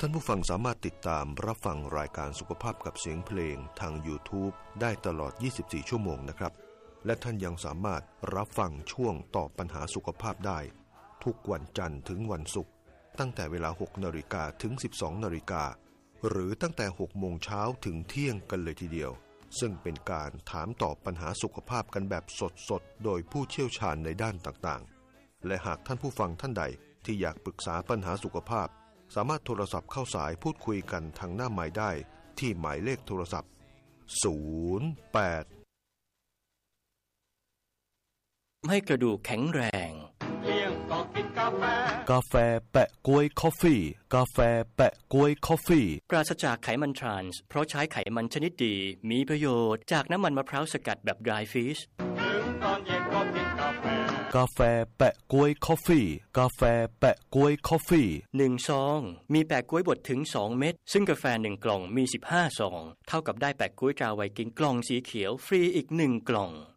ท่านผู้ฟังสามารถติดตามรับฟังรายการสุขภาพกับเสียงเพลงทาง YouTube ได้ตลอด 24 ชั่วโมงนะครับและท่านยังสามารถรับฟังช่วงตอบปัญหาสุขภาพได้ทุกวันจันทร์ถึงวันศุกร์ตั้งแต่เวลา 6 นาฬิกาถึง 12 นาฬิกาหรือตั้งแต่ 6 โมงเช้าถึงเที่ยงกันเลยทีเดียวซึ่งเป็นการถามตอบปัญหาสุขภาพกันแบบสดๆโดยผู้เชี่ยวชาญในด้านต่างๆและหากท่านผู้ฟังท่านใดที่อยากปรึกษาปัญหาสุขภาพสามารถโทรศัพท์เข้าสายพูดคุยกันทางหน้าไมค์ได้ที่หมายเลขโทรศัพท์08 ให้กระดูกแข็งแรงกาแฟแปะก๊วยคอฟฟี่กาแฟแปะก๊วยคอฟฟี่ปราศจากไขมันทรานส์เพราะใช้ไขมันชนิดดีมีประโยชน์จากน้ำมันมะพร้าวสกัดแบบ dry fish กาแฟแปะก๊วยคอฟฟี่กาแฟแปะก๊วยคอฟฟี่ 1 ซองมีแปะก๊วยบดถึง2เม็ดซึ่งกาแฟ1กล่องมี15ซองเท่ากับได้แปะก๊วยตราไวกิ้งกล่องสีเขียวฟรีอีก1กล่อง